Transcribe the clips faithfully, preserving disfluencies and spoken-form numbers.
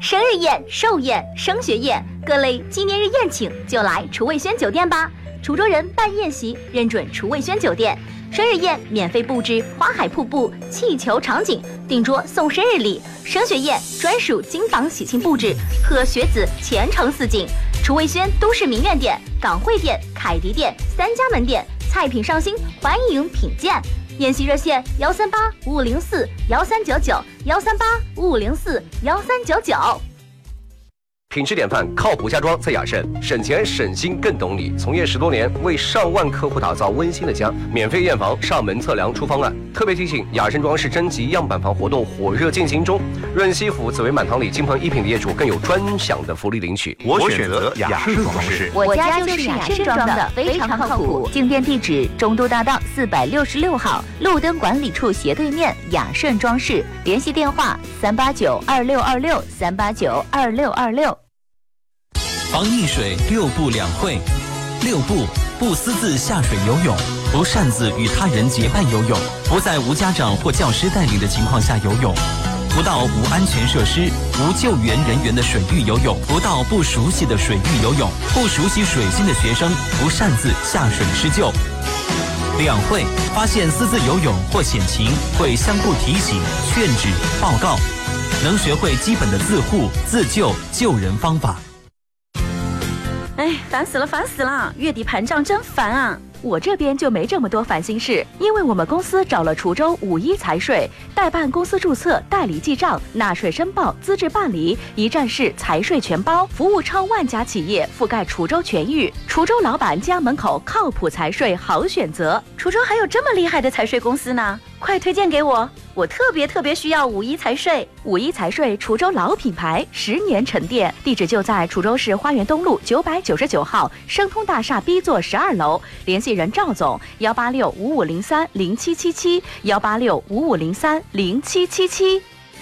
生日宴、寿宴、升学宴，各类纪念日宴请就来厨卫轩酒店吧。滁州人办宴席认准厨卫轩酒店，生日宴免费布置花海瀑布、气球场景，订桌送生日礼；升学宴专属金榜喜庆布置，贺学子前程似锦。厨卫轩都市名苑店、港汇店、凯迪店三家门店，菜品上新，欢迎品鉴。宴席热线：幺三八五五零四幺三九九，幺三八五五零四幺三九九。 品质典范，靠谱家装在雅盛，省钱省心更懂你。从业十多年，为上万客户打造温馨的家。免费验房、上门测量、出方案。特别提醒：雅盛装饰征集样板房活动火热进行中，润西府紫薇满堂里金鹏一品的业主更有专享的福利领取。 我选择雅盛装饰， 我家就是雅盛装的，非常靠谱。进店地址：中都大道四百六十六号，路灯管理处斜对面，雅盛装饰。联系电话：三八九二六二六三八九二六二六。 防溺水六不两会：六不：不私自下水游泳，不擅自与他人结伴游泳，不在无家长或教师带领的情况下游泳，不到无安全设施、无救援人员的水域游泳，不到不熟悉的水域游泳，不熟悉水性的学生不擅自下水施救。两会：发现私自游泳或险情，会相互提醒、劝止、报告，能学会基本的自护、自救、救人方法。 哎，烦死了，烦死了！月底盘账真烦啊！我这边就没这么多烦心事，因为我们公司找了滁州五一财税，代办公司注册、代理记账、纳税申报、资质办理，一站式财税全包，服务超万家企业，覆盖滁州全域。滁州老板家门口靠谱财税好选择。滁州还有这么厉害的财税公司呢，快推荐给我！我特别特别需要五一财税。五一财税滁州老品牌，十年沉淀，地址就在滁州市花园东路九百九十九号升通大厦 B 座十二楼，联系人赵总：幺八六五五零三零七七七，幺八六五五零三零七七七。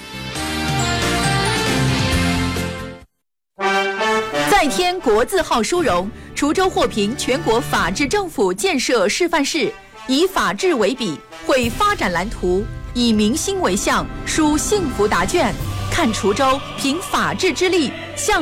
再添国字号殊荣，滁州获评全国法治政府建设示范市，以法治为笔，绘发展蓝图，以民心为向，书幸福答卷，看滁州凭法治之力